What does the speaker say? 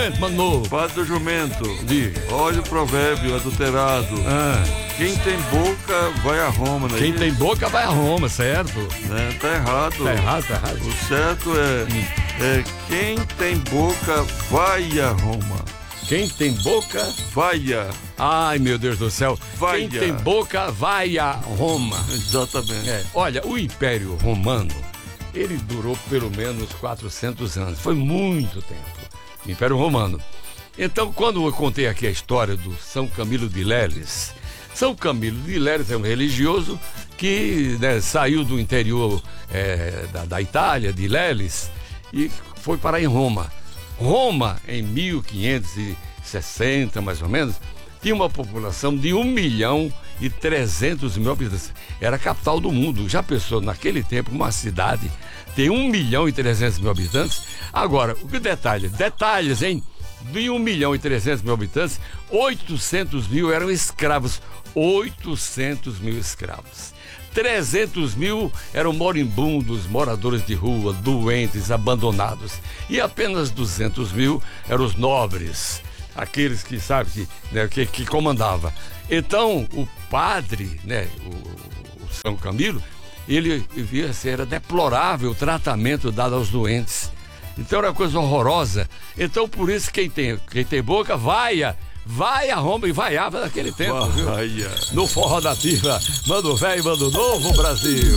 jumento, mano novo. Padre do jumento. Diga. Olha o provérbio adulterado. Quem tem boca vai a Roma, né? Quem tem boca vai a Roma, certo? Né? Tá errado. Tá errado. O certo é quem tem boca vai a Roma. Quem tem boca... Vai a... Ai, meu Deus do céu. Vai Quem tem boca vai a Roma. Exatamente. Olha, o Império Romano, ele durou pelo menos 400 anos. Foi muito tempo. O Império Romano. Então, quando eu contei aqui a história do São Camilo de Leles, São Camilo de Leles é um religioso que saiu do interior da Itália, de Leles, e foi parar em Roma. Roma, em 1560, mais ou menos, tinha uma população de 1.300.000 habitantes. Era a capital do mundo. Já pensou, naquele tempo, uma cidade tem 1.300.000 habitantes? Agora, o que detalhes, hein? De 1.300.000 habitantes, 800.000 eram escravos. 800.000 escravos. 300.000 eram moribundos, moradores de rua, doentes, abandonados. E apenas 200.000 eram os nobres, aqueles que, sabe, que comandava. Então, o padre, o São Camilo, ele via se era deplorável o tratamento dado aos doentes. Então, era uma coisa horrorosa. Então, por isso, quem tem boca, vai a Roma, e vaiava naquele tempo, viu? No Forró da Ativa, manda o velho, manda o novo, Brasil.